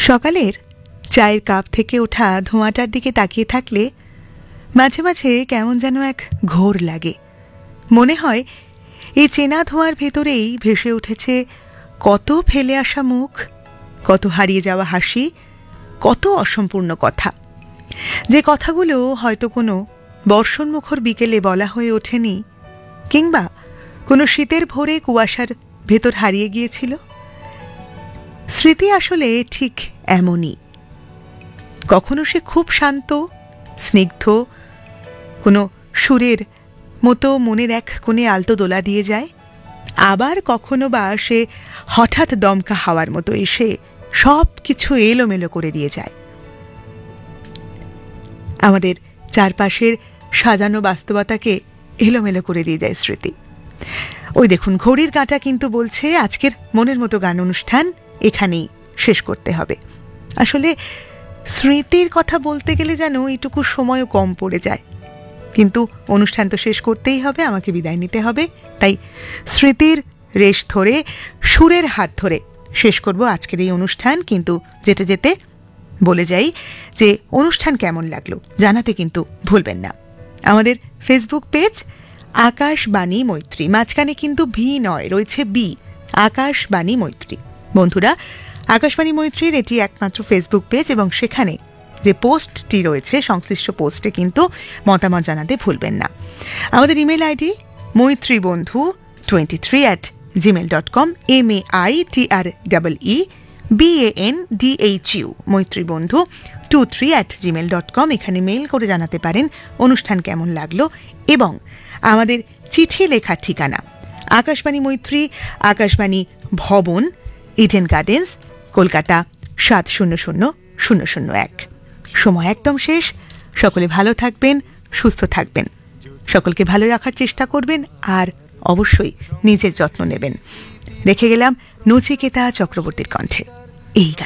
সকালের চায়ের কাপ থেকে ওঠা ধোঁয়াটার দিকে তাকিয়ে থাকলে মাঝে মাঝে কেমন যেন এক ঘোর লাগে। মনে হয় এই চেনা ধোঁয়ার ভেতরেই ভেসে উঠেছে কত ফেলে আসা মুখ, কত হারিয়ে যাওয়া হাসি, কত অসম্পূর্ণ কথা, যে কথাগুলো হয়তো কোনো বর্ষণমুখর বিকেলে বলা হয়ে ওঠেনি, কিংবা কোনো শীতের ভোরে কুয়াশার ভেতর হারিয়ে গিয়েছিল। স্মৃতি আসলে ঠিক এমনই। কখনো সে খুব শান্ত, স্নিগ্ধ, কোনো সুরের মতো মনের এক কোণে আলতো দোলা দিয়ে যায়, আবার কখনো বা সে হঠাৎ দমকা হাওয়ার মতো এসে সব কিছু এলোমেলো করে দিয়ে যায়। আমাদের চারপাশের সাজানো বাস্তবতাকে এলোমেলো করে দিয়ে যায় স্মৃতি। ওই দেখুন, ঘড়ির কাঁটা কিন্তু বলছে আজকের মনের মতো গান অনুষ্ঠান এখানেই শেষ করতে হবে। আসলে স্মৃতির কথা বলতে গেলে যেন এইটুকু সময়ও কম পড়ে যায়, কিন্তু অনুষ্ঠান তো শেষ করতেই হবে, আমাকে বিদায় নিতে হবে। তাই স্মৃতির রেশ ধরে, সুরের হাত ধরে শেষ করব আজকের এই অনুষ্ঠান। কিন্তু যেতে যেতে বলে যাই যে অনুষ্ঠান কেমন লাগলো জানাতে কিন্তু ভুলবেন না। আমাদের ফেসবুক পেজ আকাশবাণী মৈত্রী, মাঝখানে কিন্তু ভি নয়, রয়েছে বি, আকাশবাণী মৈত্রী। বন্ধুরা, আকাশবাণী মৈত্রীর এটি একমাত্র ফেসবুক পেজ এবং সেখানে যে পোস্টটি রয়েছে, সংশ্লিষ্ট পোস্টে কিন্তু মতামত জানাতে ভুলবেন না। আমাদের ইমেল আইডি maitribandhu23@gmail.com, MAITREEBANDHU, মৈত্রীবন্ধু23@gmail.com। এখানে মেইল করে জানাতে পারেন অনুষ্ঠান কেমন লাগলো। এবং আমাদের চিঠি লেখার ঠিকানা আকাশবাণী মৈত্রী, আকাশবাণী ভবন, ইডেন গার্ডেন্স, কলকাতা 700001। সময় একদম শেষ। সকলে ভালো থাকবেন, সুস্থ থাকবেন, সকলকে ভালো রাখার চেষ্টা করবেন, আর অবশ্যই নিজের যত্ন নেবেন। রেখে গেলাম নচিকেতা চক্রবর্তীর কণ্ঠে এই গান।